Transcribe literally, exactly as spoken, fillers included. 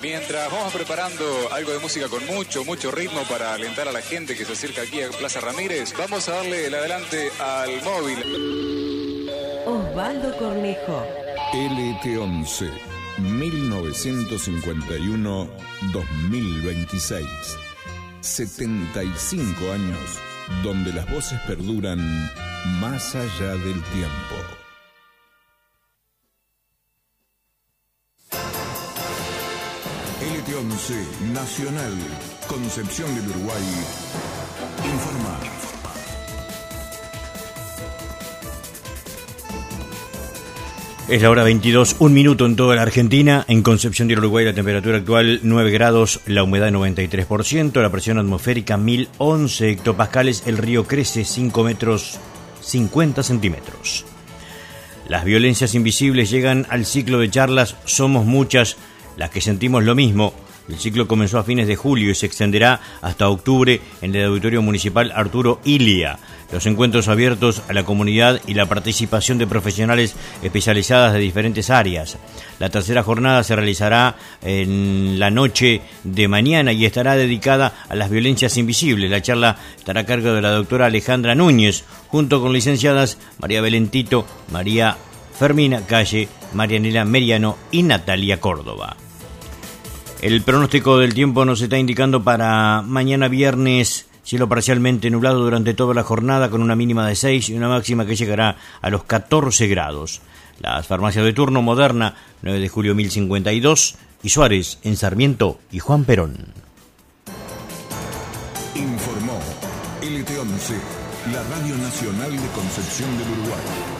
Mientras vamos preparando algo de música con mucho, mucho ritmo para alentar a la gente que se acerca aquí a Plaza Ramírez, vamos a darle el adelante al móvil. Osvaldo Cornejo. L T once, mil novecientos cincuenta y uno a dos mil veintiséis. setenta y cinco años donde las voces perduran más allá del tiempo. L T once Nacional, Concepción del Uruguay, informa. Es la hora veintidós, un minuto en toda la Argentina. En Concepción del Uruguay la temperatura actual nueve grados, la humedad noventa y tres por ciento, la presión atmosférica mil once hectopascales, el río crece cinco metros cincuenta centímetros. Las violencias invisibles llegan al ciclo de charlas Somos Muchas las que sentimos lo mismo. El ciclo comenzó a fines de julio y se extenderá hasta octubre en el Auditorio Municipal Arturo Ilia. Los encuentros abiertos a la comunidad y la participación de profesionales especializadas de diferentes áreas. La tercera jornada se realizará en la noche de mañana y estará dedicada a las violencias invisibles. La charla estará a cargo de la doctora Alejandra Núñez, junto con licenciadas María Belén Tito, María Fermina Calle, Marianela Meriano y Natalia Córdoba. El pronóstico del tiempo nos está indicando para mañana viernes cielo parcialmente nublado durante toda la jornada con una mínima de seis y una máxima que llegará a los catorce grados. Las farmacias de turno Moderna, nueve de julio mil cincuenta y dos, y Suárez en Sarmiento y Juan Perón. Informó L T once, la Radio Nacional de Concepción del Uruguay.